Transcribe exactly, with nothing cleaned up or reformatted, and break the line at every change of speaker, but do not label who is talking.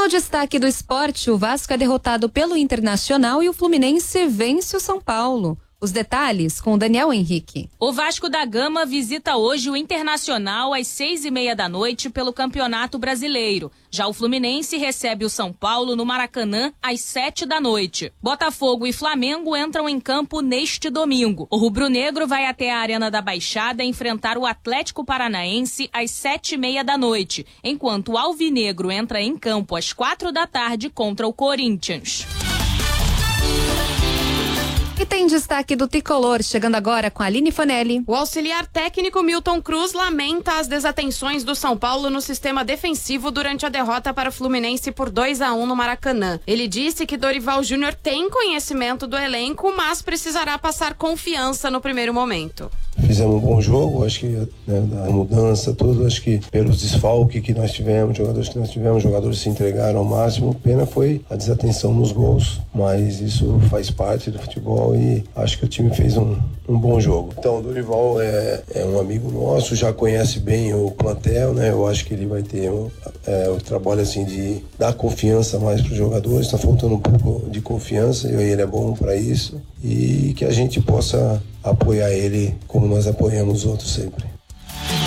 No destaque do esporte, o Vasco é derrotado pelo Internacional e o Fluminense vence o São Paulo. Os detalhes com o Daniel Henrique.
O Vasco da Gama visita hoje o Internacional às seis e meia da noite pelo Campeonato Brasileiro. Já o Fluminense recebe o São Paulo no Maracanã às sete da noite. Botafogo e Flamengo entram em campo neste domingo. O rubro-negro vai até a Arena da Baixada enfrentar o Atlético Paranaense às sete e meia da noite, enquanto o Alvinegro entra em campo às quatro da tarde contra o Corinthians.
E tem destaque do Tricolor, chegando agora com a Aline Fanelli.
O auxiliar técnico Milton Cruz lamenta as desatenções do São Paulo no sistema defensivo durante a derrota para o Fluminense por dois a um no Maracanã. Ele disse que Dorival Júnior tem conhecimento do elenco, mas precisará passar confiança no primeiro momento.
Fizemos um bom jogo, acho que né, da mudança, tudo, acho que pelos desfalques que nós tivemos, jogadores que nós tivemos, jogadores se entregaram ao máximo. Pena foi a desatenção nos gols, mas isso faz parte do futebol e acho que o time fez um, um bom jogo. Então, o Dorival é, é um amigo nosso, já conhece bem o plantel, né? Eu acho que ele vai ter um, é, o trabalho assim de dar confiança mais para os jogadores. Está faltando um pouco de confiança e ele é bom para isso e que a gente possa apoiar ele como nós apoiamos os outros sempre.